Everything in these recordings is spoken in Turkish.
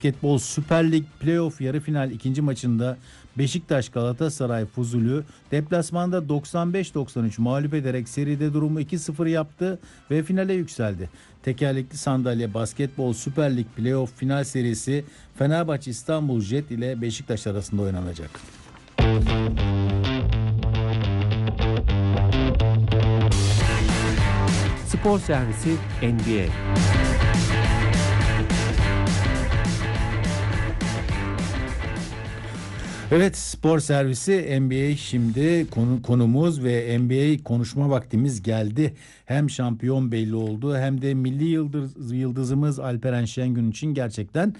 Basketbol Süper Lig Playoff yarı final ikinci maçında Beşiktaş Galatasaray Fuzul'ü deplasmanda 95-93 mağlup ederek seride durumu 2-0 yaptı ve finale yükseldi. Tekerlekli sandalye Basketbol Süper Lig Playoff final serisi Fenerbahçe İstanbul Jet ile Beşiktaş arasında oynanacak. Spor servisi NBA. Evet, spor servisi NBA şimdi konumuz ve NBA konuşma vaktimiz geldi. Hem şampiyon belli oldu hem de milli yıldızımız Alperen Şengün için gerçekten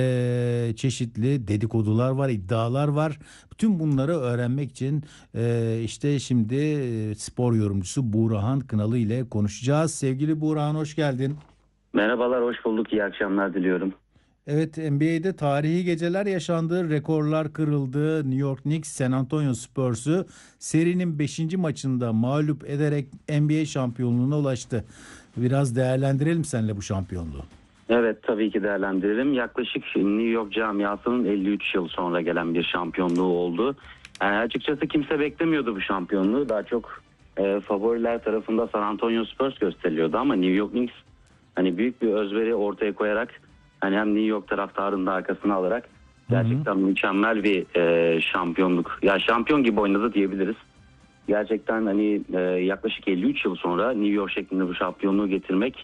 çeşitli dedikodular var, iddialar var. Bütün bunları öğrenmek için işte şimdi spor yorumcusu Buğrahan Kınalı ile konuşacağız. Sevgili Buğrahan, hoş geldin. Merhabalar, hoş bulduk. İyi akşamlar diliyorum. Evet, NBA'de tarihi geceler yaşandı, rekorlar kırıldı. New York Knicks, San Antonio Spurs'u serinin 5. maçında mağlup ederek NBA şampiyonluğuna ulaştı. Biraz değerlendirelim seninle bu şampiyonluğu. Evet, tabii ki değerlendirelim. Yaklaşık New York camiasının 53 yıl sonra gelen bir şampiyonluğu oldu. Yani açıkçası kimse beklemiyordu bu şampiyonluğu. Daha çok favoriler tarafında San Antonio Spurs gösteriliyordu ama New York Knicks hani büyük bir özveri ortaya koyarak hani hem New York taraftarını da arkasına alarak gerçekten mükemmel bir şampiyonluk. Ya şampiyon gibi oynadı diyebiliriz. Gerçekten hani yaklaşık 53 yıl sonra New York şeklinde bu şampiyonluğu getirmek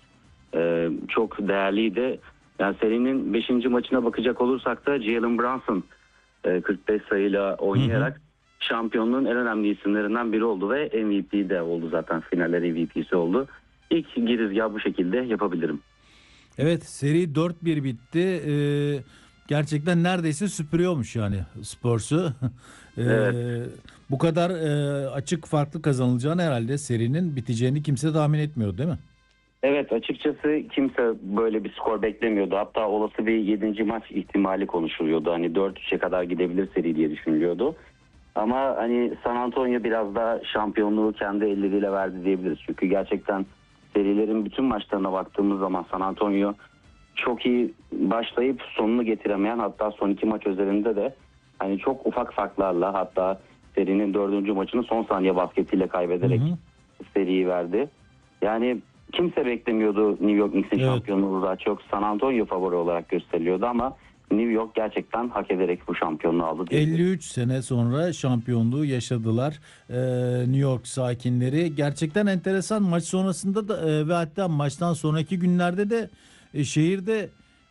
çok değerliydi. Yani serinin 5. maçına bakacak olursak da Jalen Brunson 45 sayıyla oynayarak şampiyonluğun en önemli isimlerinden biri oldu ve MVP de oldu zaten. Finaller MVP'si oldu. İlk girizgahı bu şekilde yapabilirim. Evet, seri 4-1 bitti. Gerçekten neredeyse süpürüyormuş yani Spurs'u. Evet. Bu kadar açık farklı kazanılacağını, herhalde serinin biteceğini kimse tahmin etmiyordu, değil mi? Evet, açıkçası kimse böyle bir skor beklemiyordu. Hatta olası bir 7. maç ihtimali konuşuluyordu. Hani 4-3'e kadar gidebilir seri diye düşünülüyordu. Ama hani San Antonio biraz da şampiyonluğu kendi elleriyle verdi diyebiliriz. Çünkü gerçekten serilerin bütün maçlarına baktığımız zaman San Antonio çok iyi başlayıp sonunu getiremeyen, hatta son 2 maç üzerinde de hani çok ufak farklarla, hatta serinin 4. maçını son saniye basketiyle kaybederek seriyi verdi. Yani kimse beklemiyordu New York Knicks'in şampiyonluğu, daha çok San Antonio favori olarak gösteriliyordu ama New York gerçekten hak ederek bu şampiyonluğu aldı. 53 sene sonra şampiyonluğu yaşadılar New York sakinleri. Gerçekten enteresan, maç sonrasında da ve hatta maçtan sonraki günlerde de şehirde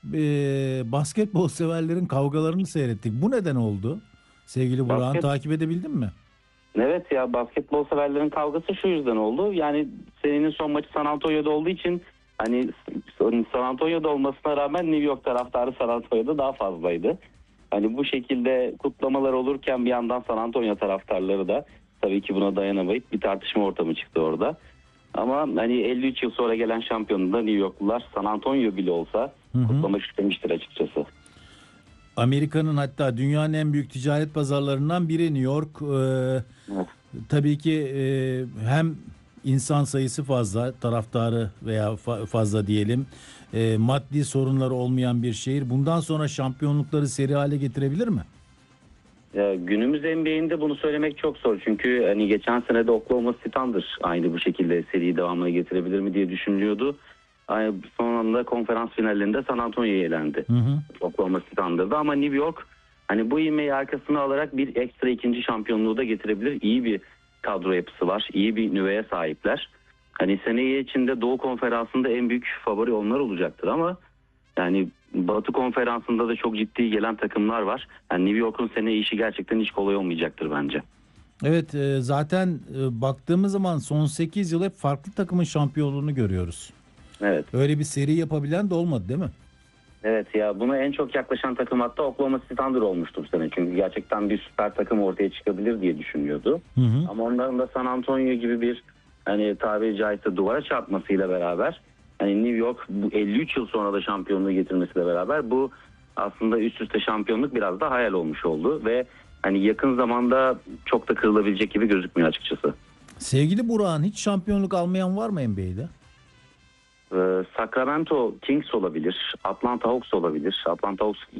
basketbol severlerin kavgalarını seyrettik. Bu neden oldu? Sevgili Burhan, takip edebildin mi? Evet ya, basketbol severlerin kavgası şu yüzden oldu. Yani serinin son maçı San Antonio'da olduğu için hani San Antonio'da olmasına rağmen New York taraftarı San Antonio'da daha fazlaydı. Hani bu şekilde kutlamalar olurken bir yandan San Antonio taraftarları da tabii ki buna dayanamayıp bir tartışma ortamı çıktı orada. Ama hani 53 yıl sonra gelen şampiyonluğunda New Yorklular San Antonio bile olsa kutlamak istemiştir açıkçası. Amerika'nın, hatta dünyanın en büyük ticaret pazarlarından biri New York. Evet. Tabii ki hem insan sayısı fazla, taraftarı veya fazla diyelim, maddi sorunları olmayan bir şehir. Bundan sonra şampiyonlukları seri hale getirebilir mi? Günümüz NBA'inde bunu söylemek çok zor. Çünkü hani geçen sene de Oklahoma City Thunder aynı bu şekilde seriyi devamına getirebilir mi diye düşünülüyordu. Son anda konferans finallerinde San Antonio'ya elendi. Oklahoma City Thunder'da, ama New York hani bu ivmeyi arkasına alarak bir ekstra ikinci şampiyonluğu da getirebilir. İyi bir kadro yapısı var. İyi bir nüveye sahipler. Hani seneye içinde Doğu Konferansı'nda en büyük favori onlar olacaktır ama yani Batı Konferansı'nda da çok ciddi gelen takımlar var. Yani New York'un seneye işi gerçekten hiç kolay olmayacaktır bence. Evet, zaten baktığımız zaman son 8 yıl hep farklı takımın şampiyonluğunu görüyoruz. Evet. Öyle bir seri yapabilen de olmadı, değil mi? Evet ya, buna en çok yaklaşan takım hatta Oklahoma City Thunder olmuştu bu sene. Çünkü gerçekten bir süper takım ortaya çıkabilir diye düşünüyordu. Ama onların da San Antonio gibi bir hani tabiri caizse duvara çarpmasıyla beraber hani New York bu 53 yıl sonra da şampiyonluğu getirmesiyle beraber bu aslında üst üste şampiyonluk biraz da hayal olmuş oldu ve hani yakın zamanda çok da kırılabilecek gibi gözükmüyor açıkçası. Sevgili Burak'ın, hiç şampiyonluk almayan var mı NBA'de? Sacramento Kings olabilir, Atlanta Hawks olabilir. Atlanta Hawks